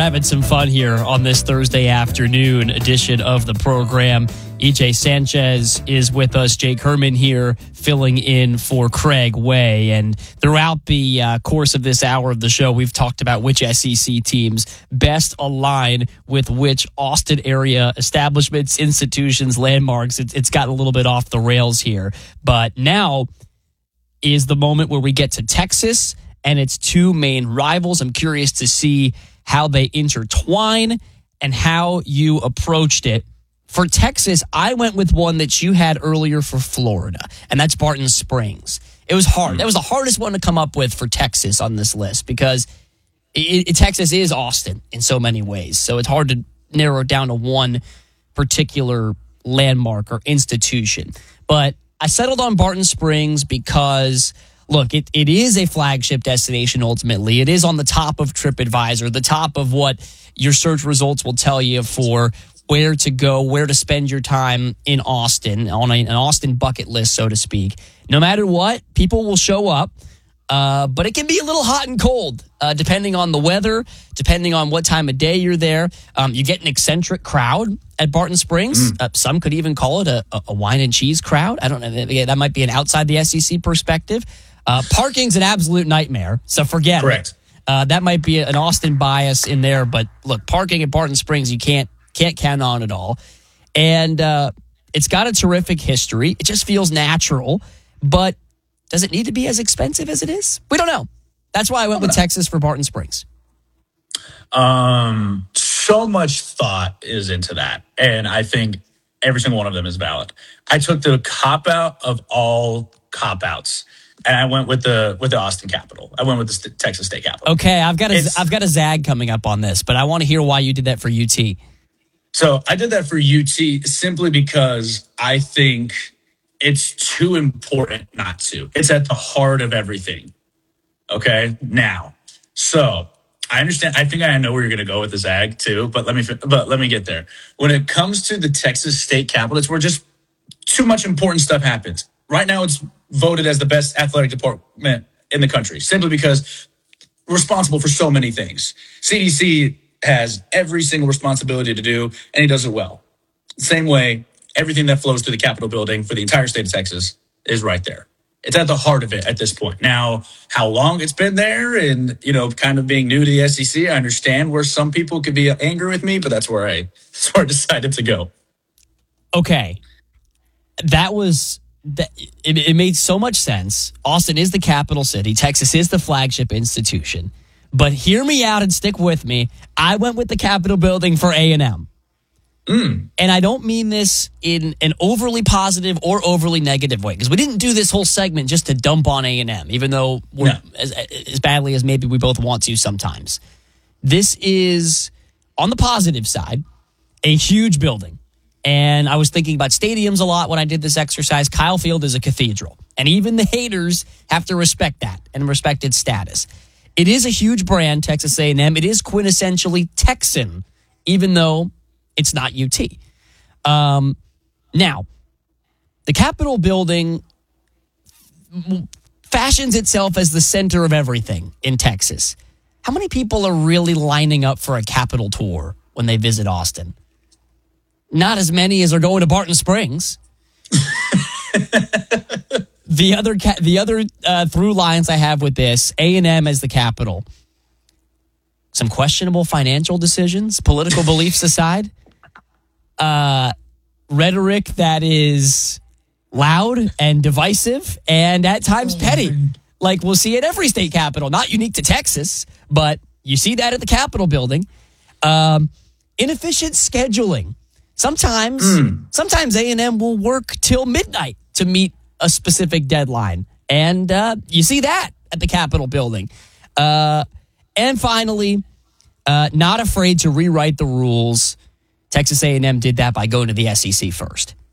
having some fun here on this Thursday afternoon edition of the program. EJ Sanchez is with us. Jake Herman here filling in for Craig Way. And throughout the course of this hour of the show, we've talked about which SEC teams best align with which Austin area establishments, institutions, landmarks. It's gotten a little bit off the rails here. But now is the moment where we get to Texas and its two main rivals. I'm curious to see how they intertwine and how you approached it. For Texas, I went with one that you had earlier for Florida, and that's Barton Springs. It was hard. That was the hardest one to come up with for Texas on this list because Texas is Austin in so many ways. So it's hard to narrow it down to one particular landmark or institution. But I settled on Barton Springs because, look, it is a flagship destination ultimately. It is on the top of TripAdvisor, the top of what your search results will tell you for where to go, where to spend your time in Austin, on an Austin bucket list, so to speak. No matter what, people will show up, but it can be a little hot and cold, depending on the weather, depending on what time of day you're there. You get an eccentric crowd at Barton Springs. Some could even call it a wine and cheese crowd. I don't know. That might be an outside the SEC perspective. Parking's an absolute nightmare, so forget Correct. it. That might be an Austin bias in there, but look, parking at Barton Springs, you can't count on it all. And it's got a terrific history. It just feels natural, but does it need to be as expensive as it is? We don't know. That's why I went with Texas for Barton Springs. So much thought is into that, and I think every single one of them is valid. I took the cop-out of all cop-outs, and I went with the Austin Capitol. I went with the Texas State Capitol. Okay, I've got a zag coming up on this, but I want to hear why you did that for UT. So I did that for UT simply because I think it's too important not to. It's at the heart of everything. Okay, now, so I understand. I think I know where you're going to go with the zag too, but let me get there. When it comes to the Texas State Capitol, it's where just too much important stuff happens. Right now, it's voted as the best athletic department in the country simply because we're responsible for so many things. CDC has every single responsibility to do, and he does it well. Same way, everything that flows through the Capitol building for the entire state of Texas is right there. It's at the heart of it at this point. Now, how long it's been there and, kind of being new to the SEC, I understand where some people could be angry with me, but that's where I decided to go. Okay. It made so much sense. Austin is the capital city. Texas is the flagship institution. But hear me out and stick with me. I went with the Capitol building for A&M. And I don't mean this in an overly positive or overly negative way, because we didn't do this whole segment just to dump on A&M, even though we're as badly as maybe we both want to sometimes. This is, on the positive side, a huge building. And I was thinking about stadiums a lot when I did this exercise. Kyle Field is a cathedral. And even the haters have to respect that and respect its status. It is a huge brand, Texas A&M. It is quintessentially Texan, even though it's not UT. Now, the Capitol building fashions itself as the center of everything in Texas. How many people are really lining up for a Capitol tour when they visit Austin? Not as many as are going to Barton Springs. The other through lines I have with this, A&M as the capital. Some questionable financial decisions, political beliefs aside. Rhetoric that is loud and divisive and at times petty. Like we'll see at every state capital, not unique to Texas, but you see that at the Capitol building. Inefficient scheduling. Sometimes A&M will work till midnight to meet a specific deadline. And you see that at the Capitol building. And finally, not afraid to rewrite the rules. Texas A&M did that by going to the SEC first.